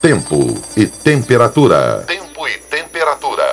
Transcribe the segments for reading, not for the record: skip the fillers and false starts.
Tempo e temperatura. Tempo e temperatura.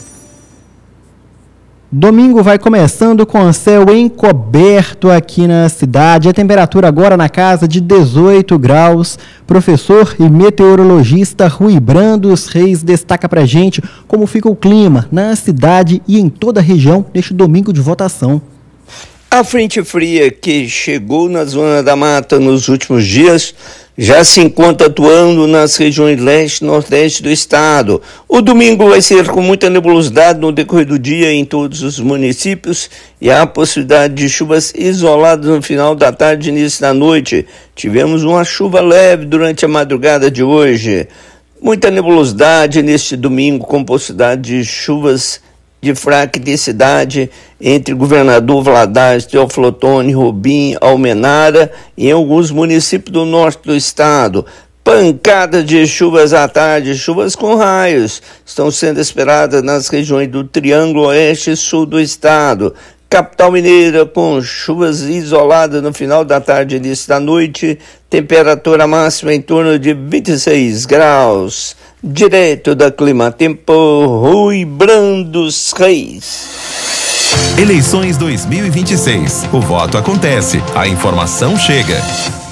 Domingo vai começando com céu encoberto aqui na cidade. A temperatura agora na casa de 18 graus. Professor e meteorologista Rui Brandos Reis destaca pra gente como fica o clima na cidade e em toda a região neste domingo de votação. A frente fria que chegou na zona da mata nos últimos dias já se encontra atuando nas regiões leste e nordeste do estado. O domingo vai ser com muita nebulosidade no decorrer do dia em todos os municípios e há a possibilidade de chuvas isoladas no final da tarde e início da noite. Tivemos uma chuva leve durante a madrugada de hoje. Muita nebulosidade neste domingo com possibilidade de chuvas de fraca intensidade entre Governador Valadares, Teófilo Otoni, Robim, Almenara e em alguns municípios do norte do estado. Pancadas de chuvas à tarde, chuvas com raios, estão sendo esperadas nas regiões do Triângulo Oeste e Sul do estado. Capital Mineira com chuvas isoladas no final da tarde e início da noite, temperatura máxima em torno de 26 graus. Direto da Clima Tempo, Rui Brandos Reis. Eleições 2026. O voto acontece, a informação chega.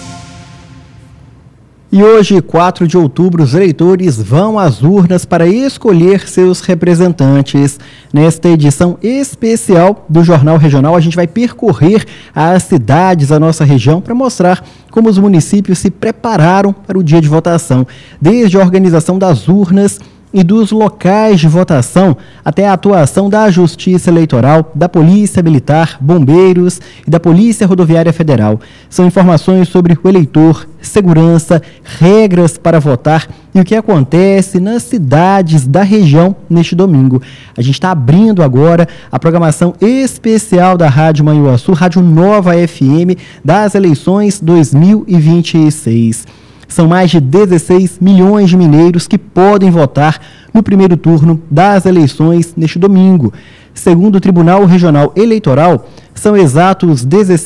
E hoje, 4 de outubro, os eleitores vão às urnas para escolher seus representantes. Nesta edição especial do Jornal Regional, a gente vai percorrer as cidades da nossa região para mostrar como os municípios se prepararam para o dia de votação, desde a organização das urnas e dos locais de votação até a atuação da Justiça Eleitoral, da Polícia Militar, Bombeiros e da Polícia Rodoviária Federal. São informações sobre o eleitor, segurança, regras para votar e o que acontece nas cidades da região neste domingo. A gente está abrindo agora a programação especial da Rádio Manhuaçu, Rádio Nova FM, das eleições 2026. São mais de 16 milhões de mineiros que podem votar no primeiro turno das eleições neste domingo. Segundo o Tribunal Regional Eleitoral, são exatos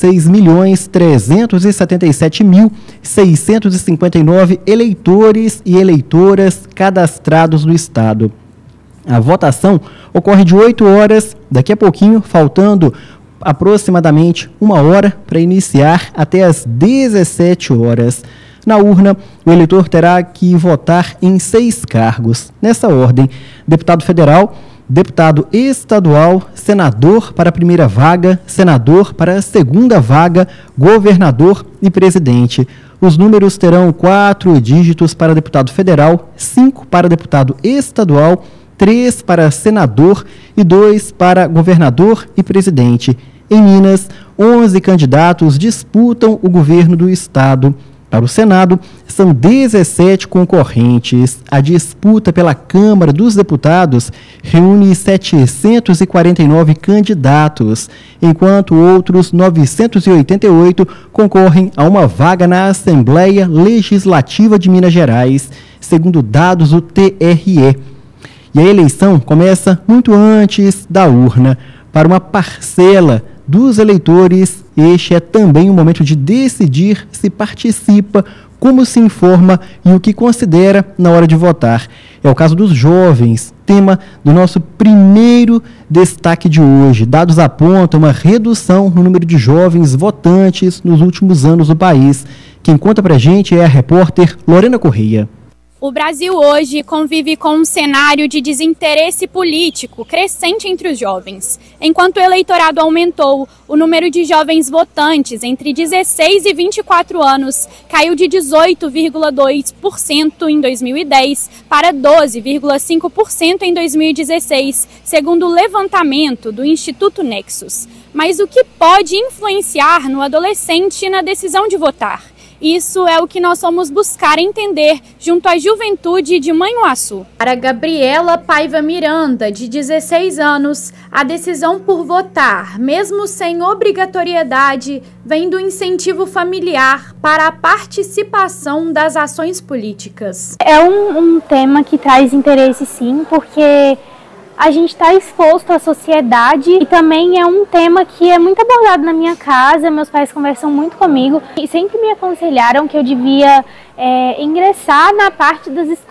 16.377.659 eleitores e eleitoras cadastrados no estado. A votação ocorre de 8 horas, daqui a pouquinho, faltando aproximadamente 1 hora para iniciar até as 17 horas. Na urna, o eleitor terá que votar em 6 cargos. Nessa ordem: deputado federal, deputado estadual, senador para a primeira vaga, senador para a segunda vaga, governador e presidente. Os números terão 4 dígitos para deputado federal, 5 para deputado estadual, 3 para senador e 2 para governador e presidente. Em Minas, 11 candidatos disputam o governo do estado. Para o Senado, são 17 concorrentes. A disputa pela Câmara dos Deputados reúne 749 candidatos, enquanto outros 988 concorrem a uma vaga na Assembleia Legislativa de Minas Gerais, segundo dados do TRE. E a eleição começa muito antes da urna. Para uma parcela dos eleitores, este é também o momento de decidir se participa, como se informa e o que considera na hora de votar. É o caso dos jovens, tema do nosso primeiro destaque de hoje. Dados apontam uma redução no número de jovens votantes nos últimos anos no país. Quem conta pra gente é a repórter Lorena Correia. O Brasil hoje convive com um cenário de desinteresse político crescente entre os jovens. Enquanto o eleitorado aumentou, o número de jovens votantes entre 16 e 24 anos caiu de 18,2% em 2010 para 12,5% em 2016, segundo o levantamento do Instituto Nexus. Mas o que pode influenciar no adolescente na decisão de votar? Isso é o que nós vamos buscar entender junto à juventude de Manhuaçu. Para Gabriela Paiva Miranda, de 16 anos, a decisão por votar, mesmo sem obrigatoriedade, vem do incentivo familiar para a participação das ações políticas. É um tema que traz interesse, sim, porque a gente está exposto à sociedade e também é um tema que é muito abordado na minha casa. Meus pais conversam muito comigo e sempre me aconselharam que eu devia ingressar na parte das